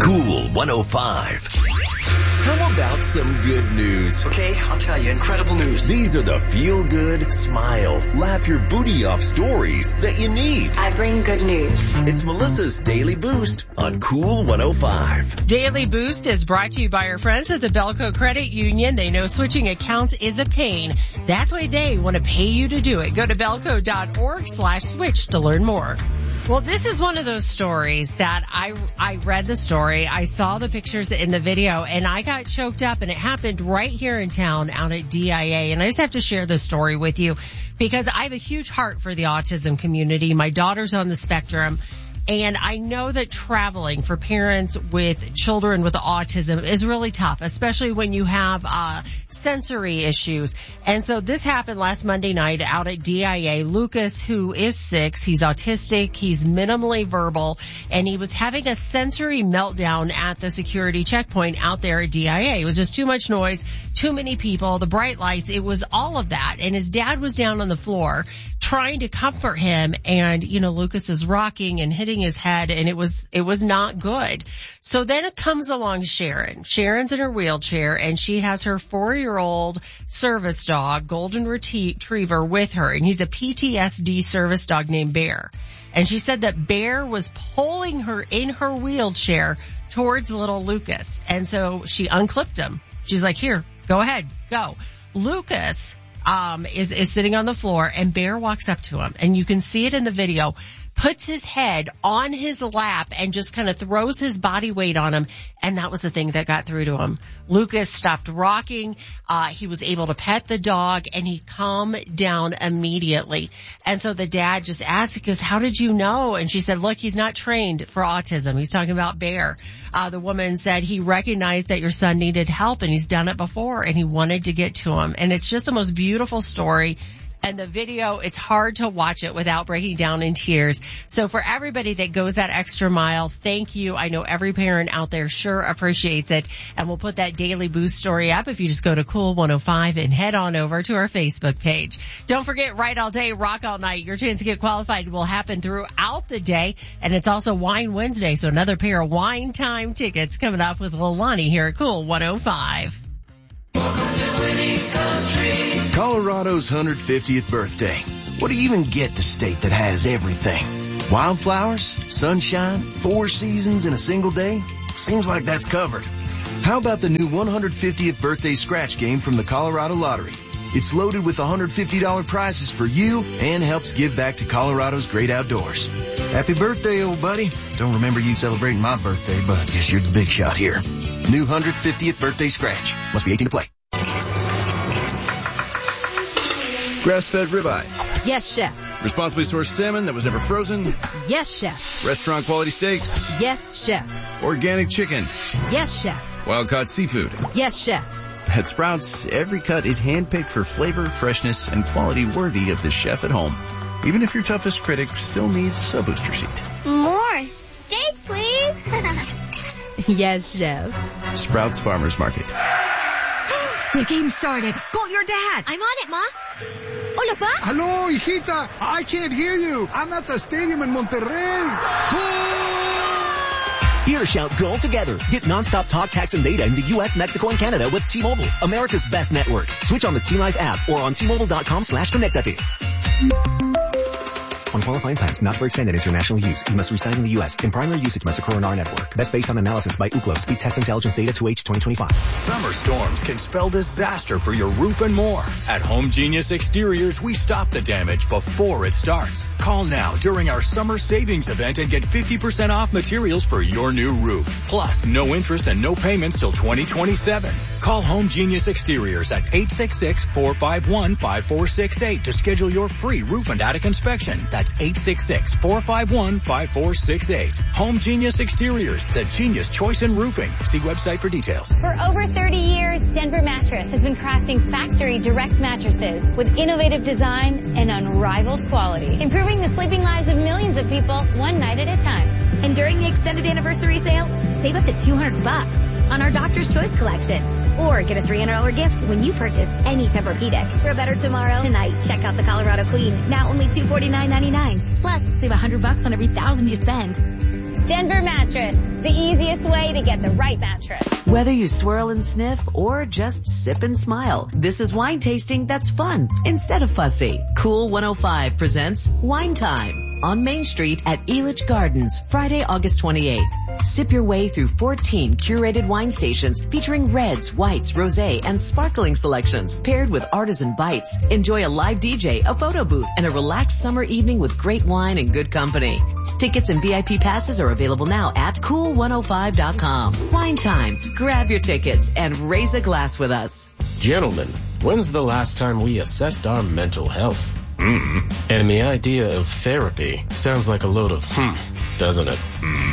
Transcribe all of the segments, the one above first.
Cool 105. How about some good news? Okay, I'll tell you. Incredible news. These are the feel-good, smile, laugh your booty off stories that you need. I bring good news. It's Melissa's Daily Boost on Cool 105. Daily Boost is brought to you by our friends at the Belco Credit Union. They know switching accounts is a pain. That's why they want to pay you to do it. Go to belco.org/switch to learn more. Well, this is one of those stories that I read the story, I saw the pictures in the video, and I got choked up, and it happened right here in town out at DIA. And I just have to share this story with you because I have a huge heart for the autism community. My daughter's on the spectrum. And I know that traveling for parents with children with autism is really tough, especially when you have sensory issues. And so this happened last Monday night out at DIA. Lucas, who is 6, he's autistic, he's minimally verbal, and he was having a sensory meltdown at the security checkpoint out there at DIA. It was just too much noise, too many people, the bright lights, it was all of that. And his dad was down on the floor trying to comfort him, and Lucas is rocking and hitting his head, and it was not good. So then it comes along Sharon. Sharon's in her wheelchair, and she has her 4-year-old service dog, golden retriever, with her, and he's a PTSD service dog named Bear. And she said that Bear was pulling her in her wheelchair towards little Lucas, and so she unclipped him. She's like, "Here, go ahead, go." Lucas is sitting on the floor, and Bear walks up to him, and you can see it in the video, puts his head on his lap and just kind of throws his body weight on him, and that was the thing that got through to him. Lucas stopped rocking, he was able to pet the dog, and he calmed down immediately. And so the dad just asked, he goes, "How did you know?" And she said, "Look, he's not trained for autism." He's talking about Bear. The woman said he recognized that your son needed help, and he's done it before, and he wanted to get to him. And it's just the most beautiful story. And the video, it's hard to watch it without breaking down in tears. So for everybody that goes that extra mile, thank you. I know every parent out there sure appreciates it. And we'll put that Daily Boost story up if you just go to Cool 105 and head on over to our Facebook page. Don't forget, Ride All Day, Rock All Night. Your chance to get qualified will happen throughout the day. And it's also Wine Wednesday, so another pair of wine time tickets coming up with Lilani here at Cool 105. Colorado's 150th birthday. What do you even get the state that has everything? Wildflowers, sunshine, 4 seasons in a single day? Seems like that's covered. How about the new 150th birthday scratch game from the Colorado Lottery? It's loaded with $150 prizes for you and helps give back to Colorado's great outdoors. Happy birthday, old buddy. Don't remember you celebrating my birthday, but I guess you're the big shot here. New 150th birthday scratch. Must be 18 to play. Grass-fed ribeyes. Yes, chef. Responsibly sourced salmon that was never frozen. Yes, chef. Restaurant quality steaks. Yes, chef. Organic chicken. Yes, chef. Wild-caught seafood. Yes, chef. At Sprouts, every cut is handpicked for flavor, freshness, and quality worthy of the chef at home. Even if your toughest critic still needs a booster seat. More steak, please. Yes, chef. Sprouts Farmers Market. The game started. Call your dad. I'm on it, Ma. Hola, Pa. Hello, hijita. I can't hear you. I'm at the stadium in Monterrey. Here, shout goal together. Get nonstop talk, text, and data in the U.S., Mexico, and Canada with T-Mobile, America's best network. Switch on the T-Life app or on T-Mobile.com/connectate. On qualifying plans not for extended international use, you must reside in the U.S. In primary usage must occur on our network. Best based on analysis by Ookla. Speed Test Intelligence Data 2H 2025. Summer storms can spell disaster for your roof and more. At Home Genius Exteriors, we stop the damage before it starts. Call now during our summer savings event and get 50% off materials for your new roof. Plus, no interest and no payments till 2027. Call Home Genius Exteriors at 866-451-5468 to schedule your free roof and attic inspection. That's 866-451-5468. Home Genius Exteriors, the genius choice in roofing. See website for details. For over 30 years, Denver Mattress has been crafting factory direct mattresses with innovative design and unrivaled quality, improving the sleeping lives of millions of people one night at a time. And during the extended anniversary sale, save up to $200 on our Doctor's Choice collection. Or get a $300 gift when you purchase any Tempur-Pedic. For a better tomorrow, tonight, check out the Colorado Queen. Now only $249.99. Plus, save $100 on every $1,000 you spend. Denver Mattress, the easiest way to get the right mattress. Whether you swirl and sniff or just sip and smile, this is wine tasting that's fun instead of fussy. Cool 105 presents Wine Time on Main Street at Elitch Gardens, Friday, August 28th. Sip your way through 14 curated wine stations featuring reds, whites, rosé, and sparkling selections paired with artisan bites. Enjoy a live DJ, a photo booth, and a relaxed summer evening with great wine and good company. Tickets and VIP passes are available now at cool105.com. Wine Time. Grab your tickets and raise a glass with us. Gentlemen, when's the last time we assessed our mental health? And the idea of therapy sounds like a load of doesn't it?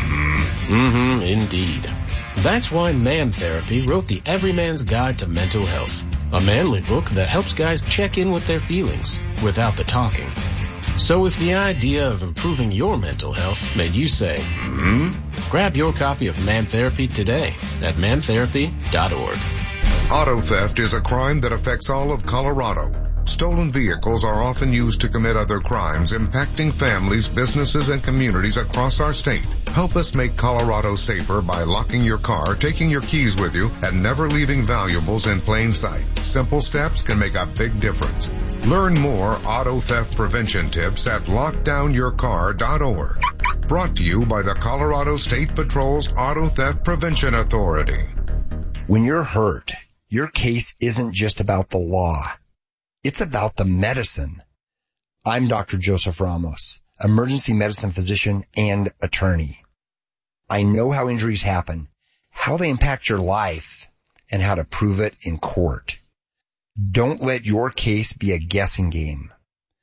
Indeed. That's why Man Therapy wrote the Everyman's Guide to Mental Health, a manly book that helps guys check in with their feelings without the talking. So if the idea of improving your mental health made you say, grab your copy of Man Therapy today at mantherapy.org. Auto theft is a crime that affects all of Colorado. Stolen vehicles are often used to commit other crimes, impacting families, businesses, and communities across our state. Help us make Colorado safer by locking your car, taking your keys with you, and never leaving valuables in plain sight. Simple steps can make a big difference. Learn more auto theft prevention tips at lockdownyourcar.org. Brought to you by the Colorado State Patrol's Auto Theft Prevention Authority. When you're hurt, your case isn't just about the law. It's about the medicine. I'm Dr. Joseph Ramos, emergency medicine physician and attorney. I know how injuries happen, how they impact your life, and how to prove it in court. Don't let your case be a guessing game.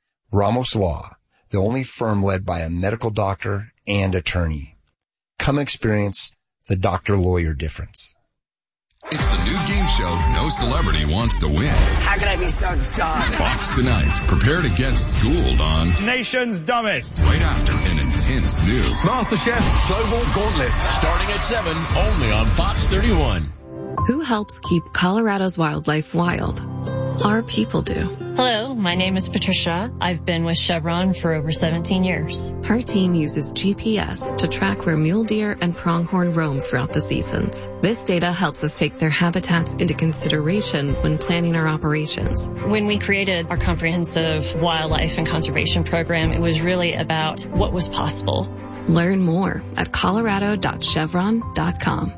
Ramos Law, the only firm led by a medical doctor and attorney. Come experience the doctor-lawyer difference. It's the new game show no celebrity wants to win. How can I be so dumb? Fox Tonight. Prepare to get schooled on Nation's Dumbest. Right after an intense new MasterChef Global Gauntlet. Starting at 7, only on Fox 31. Who helps keep Colorado's wildlife wild? Our people do. Hello, my name is Patricia. I've been with Chevron for over 17 years. Her team uses GPS to track where mule deer and pronghorn roam throughout the seasons. This data helps us take their habitats into consideration when planning our operations. When we created our comprehensive wildlife and conservation program, it was really about what was possible. Learn more at colorado.chevron.com.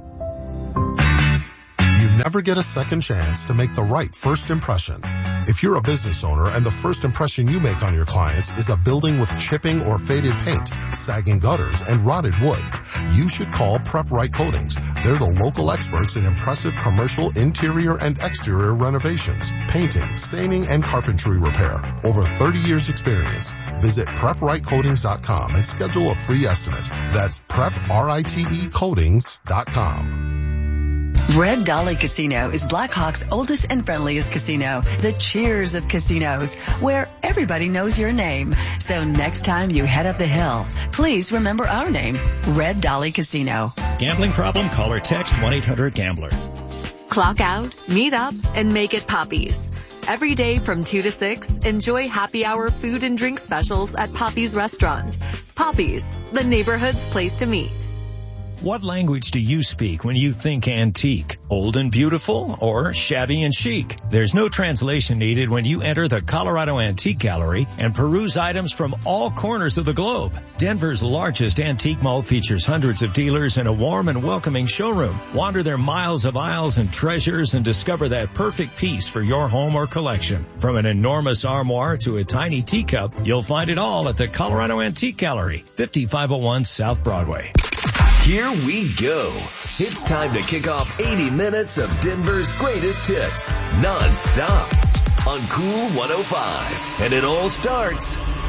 You never get a second chance to make the right first impression. If you're a business owner and the first impression you make on your clients is a building with chipping or faded paint, sagging gutters, and rotted wood, you should call Prep Right Coatings. They're the local experts in impressive commercial interior and exterior renovations, painting, staining, and carpentry repair. Over 30 years experience. Visit PrepRightCoatings.com and schedule a free estimate. That's PrepRiteCoatings.com. Red Dolly Casino is Blackhawk's oldest and friendliest casino, the cheers of casinos, where everybody knows your name. So next time you head up the hill, please remember our name, Red Dolly Casino. Gambling problem? Call or text 1-800-GAMBLER. Clock out, meet up, and make it Poppy's. Every day from 2 to 6, enjoy happy hour food and drink specials at Poppy's Restaurant. Poppy's, the neighborhood's place to meet. What language do you speak when you think antique? Old and beautiful or shabby and chic? There's no translation needed when you enter the Colorado Antique Gallery and peruse items from all corners of the globe. Denver's largest antique mall features hundreds of dealers and a warm and welcoming showroom. Wander their miles of aisles and treasures and discover that perfect piece for your home or collection. From an enormous armoire to a tiny teacup, you'll find it all at the Colorado Antique Gallery, 5501 South Broadway. Here we go. It's time to kick off 80 minutes of Denver's greatest hits, non-stop, on Cool 105. And it all starts